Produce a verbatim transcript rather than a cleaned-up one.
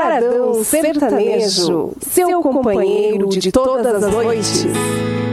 Paradão Sertanejo, seu companheiro de todas as noites.